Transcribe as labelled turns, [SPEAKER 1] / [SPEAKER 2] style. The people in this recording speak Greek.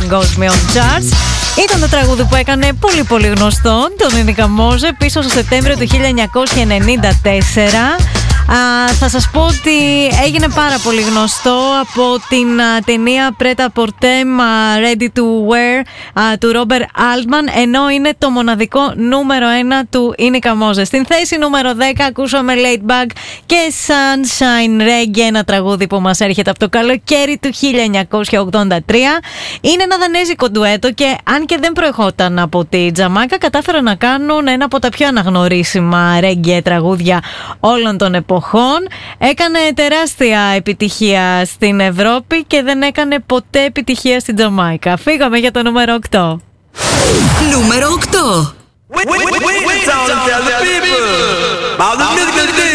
[SPEAKER 1] παγκόσμιων charts. Ήταν το τραγούδι που έκανε πολύ πολύ γνωστό τον Ίνικα Μόζε πίσω στο Σεπτέμβριο του 1994. Θα σας πω ότι έγινε πάρα πολύ γνωστό από την ταινία Prêt à porter Ready to Wear του Robert Altman, ενώ είναι το μοναδικό νούμερο 1 του Ίνικα Μόζε. Στην θέση νούμερο 10 ακούσαμε Laid Back και Sunshine Reggae, ένα τραγούδι που μας έρχεται από το καλοκαίρι του 1983. Είναι ένα δανέζικο ντουέτο και αν και δεν προερχόταν από τη Τζαμάικα, κατάφεραν να κάνουν ένα από τα πιο αναγνωρίσιμα reggae τραγούδια όλων των εποχών. Έκανε τεράστια επιτυχία στην Ευρώπη και δεν έκανε ποτέ επιτυχία στην Τζαμάικα. Φύγαμε για το νούμερο 8.
[SPEAKER 2] Νούμερο 8.